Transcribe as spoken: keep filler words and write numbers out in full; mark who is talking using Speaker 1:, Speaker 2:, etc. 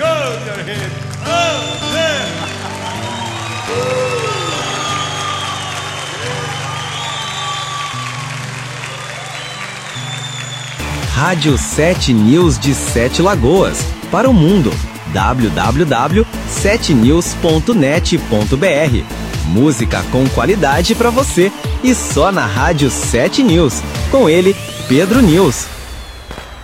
Speaker 1: Hold your head. Oh, yeah.
Speaker 2: Rádio sete News de Sete Lagoas, para o mundo. w w w ponto sete news ponto net ponto b r. Música com qualidade para você e só na Rádio sete News. Com ele, Pedro News.